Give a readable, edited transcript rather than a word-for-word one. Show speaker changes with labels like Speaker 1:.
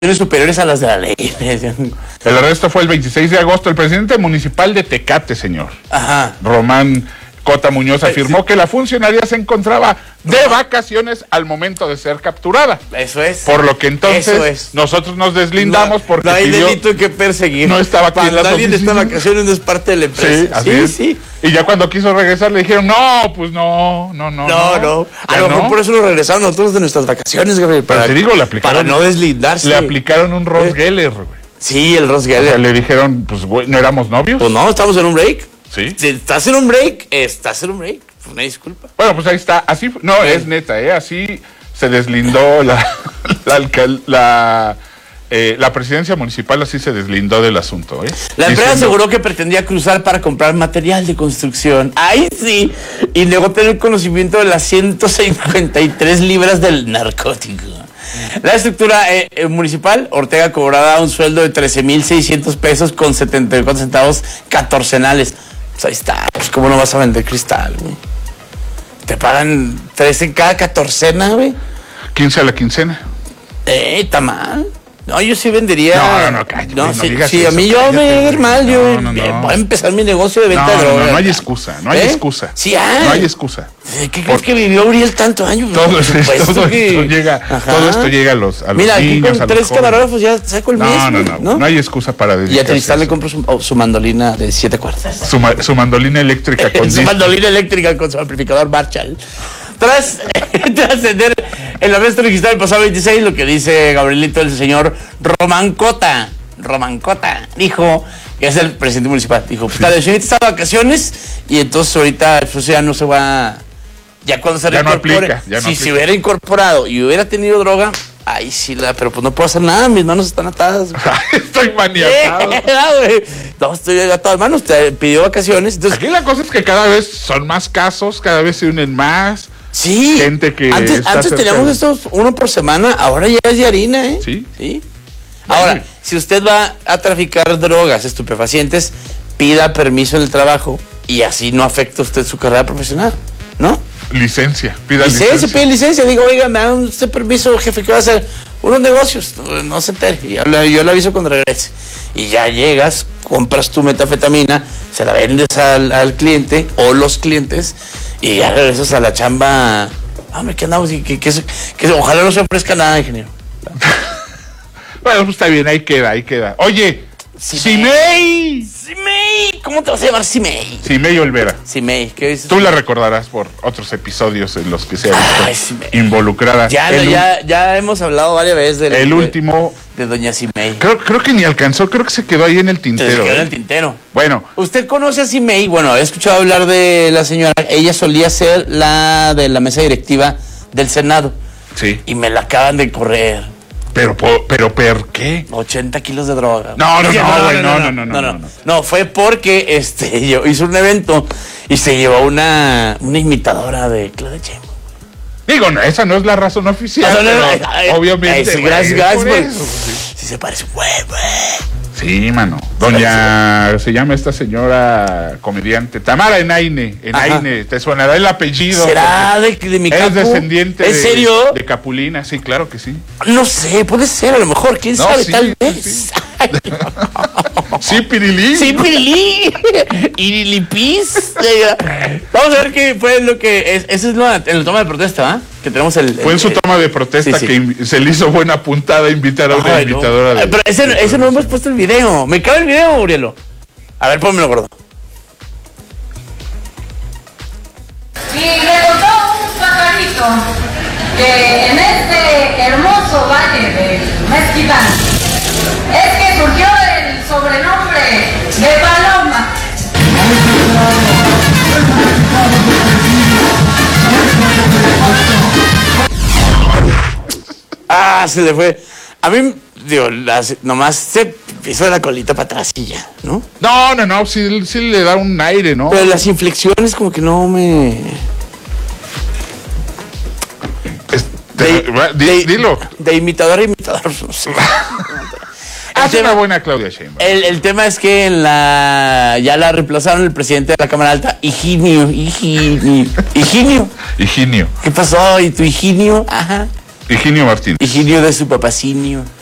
Speaker 1: superiores a las de la ley.
Speaker 2: El arresto fue el 26 de agosto. El presidente municipal de Tecate, señor, Román Cota Muñoz, afirmó que la funcionaria se encontraba de vacaciones al momento de ser capturada.
Speaker 1: Eso es.
Speaker 2: Por lo que entonces nosotros nos deslindamos porque
Speaker 1: no hay delito que perseguir.
Speaker 2: No estaba aquí en las
Speaker 1: alguien
Speaker 2: oficinas.
Speaker 1: está de vacaciones, no es parte de la empresa.
Speaker 2: Sí. Y ya cuando quiso regresar le dijeron, no. A lo mejor por eso lo regresaron nosotros de nuestras vacaciones, güey.
Speaker 1: Pero te digo, le aplicaron. Para no deslindarse.
Speaker 2: Le aplicaron un Ross Geller, güey.
Speaker 1: Sí, el Ross Geller.
Speaker 2: O sea, le dijeron, pues, güey, ¿no éramos novios?
Speaker 1: Pues no, estamos en un break.
Speaker 2: Sí.
Speaker 1: Si estás en un break, una disculpa.
Speaker 2: Bueno, pues ahí está. Así, no, es neta, así se deslindó la presidencia municipal, así se deslindó del asunto,
Speaker 1: La empresa aseguró que pretendía cruzar para comprar material de construcción. Ahí sí. Y negó tener conocimiento de las 153 libras del narcótico. La estructura municipal, Ortega cobraba un sueldo de 13,600 pesos con 74 centavos catorcenales. Pues ahí está, pues cómo no vas a vender cristal, güey. Te pagan 13 en cada catorcena, güey.
Speaker 2: 15 a la quincena.
Speaker 1: Está mal. No, yo sí vendería.
Speaker 2: Cállate.
Speaker 1: No, sí, a mí yo me voy a ir mal. Yo voy a empezar mi negocio de venta de drogas.
Speaker 2: No hay excusa, no hay excusa.
Speaker 1: Sí hay.
Speaker 2: No hay excusa.
Speaker 1: ¿Qué crees que vivió Uriel tantos años?
Speaker 2: Todo esto llega a los
Speaker 1: Mira,
Speaker 2: niños,
Speaker 1: aquí con 3 camarógrafos ya saco el mes.
Speaker 2: No hay excusa para dedicarse.
Speaker 1: Y a Tristán le compro su mandolina de 7 cuerdas.
Speaker 2: Su mandolina eléctrica con
Speaker 1: su mandolina eléctrica con su amplificador Marshall. Tras trascender el arresto registrado el pasado 26, lo que dice Gabrielito, el señor Román Cota, dijo, que es el presidente municipal, dijo, pues la señorita está de vacaciones y entonces ahorita pues ya no se va, ya cuando se reincorpore, si se hubiera incorporado y hubiera tenido droga, ahí sí pero pues no puedo hacer nada, mis manos están atadas.
Speaker 2: Estoy maniatado.
Speaker 1: No, estoy atado, hermano, usted pidió vacaciones. Entonces,
Speaker 2: aquí la cosa es que cada vez son más casos, cada vez se unen más.
Speaker 1: Sí.
Speaker 2: Gente que
Speaker 1: antes teníamos estos uno por semana, ahora ya es de harina,
Speaker 2: Sí.
Speaker 1: Ahora, si usted va a traficar drogas, estupefacientes, pida permiso en el trabajo y así no afecta usted su carrera profesional, ¿no?
Speaker 2: Licencia,
Speaker 1: pide licencia, digo, oiga, me da usted permiso, jefe, ¿qué va a hacer? Unos negocios, no se entere, yo le aviso cuando regrese. Y ya llegas, compras tu metanfetamina, se la vendes al cliente o los clientes y ya regresas a la chamba. Hombre, ¿qué andamos? Que ojalá no se ofrezca nada, ingeniero.
Speaker 2: Bueno, pues está bien, ahí queda. Oye, Simei.
Speaker 1: ¿Cómo te vas a llamar Simei?
Speaker 2: Simei Olvera.
Speaker 1: Simei, ¿qué dices?
Speaker 2: Tú la recordarás por otros episodios en los que se ha visto involucrada.
Speaker 1: Ya hemos hablado varias veces
Speaker 2: del último
Speaker 1: de doña Simei.
Speaker 2: Creo que ni alcanzó, creo que se quedó ahí en el tintero.
Speaker 1: Se quedó en el tintero.
Speaker 2: Bueno.
Speaker 1: ¿Usted conoce a Simei? Bueno, he escuchado hablar de la señora. Ella solía ser la de la mesa directiva del Senado.
Speaker 2: Sí.
Speaker 1: Y me la acaban de correr.
Speaker 2: ¿Pero ¿por qué?
Speaker 1: 80 kilos de droga.
Speaker 2: No,
Speaker 1: fue porque yo hice un evento y se llevó una imitadora de Claudia Sheinbaum.
Speaker 2: Digo, no, esa no es la razón oficial, obviamente.
Speaker 1: Gracias. Si se parece, güey.
Speaker 2: Sí, mano. Se llama esta señora comediante, Tamara Enaine. ¿Te sonará el apellido?
Speaker 1: ¿Será de mi capu?
Speaker 2: Es descendiente
Speaker 1: ¿En serio?
Speaker 2: de Capulina, sí, claro que sí.
Speaker 1: No sé, puede ser, a lo mejor, quién sabe, tal vez.
Speaker 2: Sí. Sí, Pirilí.
Speaker 1: Irilipis. Vamos a ver qué fue lo que es. Esa es en la toma de protesta, ¿ah? Que tenemos
Speaker 2: fue en su toma de protesta que se le hizo buena puntada invitar a una invitadora.
Speaker 1: Pero ese no hemos puesto el video. ¿Me cabe el video, Urielo? A ver, pónmelo, gordo.
Speaker 3: Y le contó un pajarito que en este hermoso valle del Mezquitán es que surgió el sobrenombre de Paloma.
Speaker 1: Se le fue. A mí, digo, nomás se hizo la colita para atrás y ya, ¿no?
Speaker 2: No, sí le da un aire, ¿no?
Speaker 1: Pero las inflexiones como que no me...
Speaker 2: Dilo.
Speaker 1: De imitador a imitador, no sé.
Speaker 2: Hace una buena Claudia Sheinbaum.
Speaker 1: El tema es que ya la reemplazaron el presidente de la Cámara Alta, Higinio.
Speaker 2: Higinio.
Speaker 1: ¿Qué pasó? ¿Y tu Higinio? Ajá.
Speaker 2: Higinio Martínez.
Speaker 1: Higinio de su papacinio.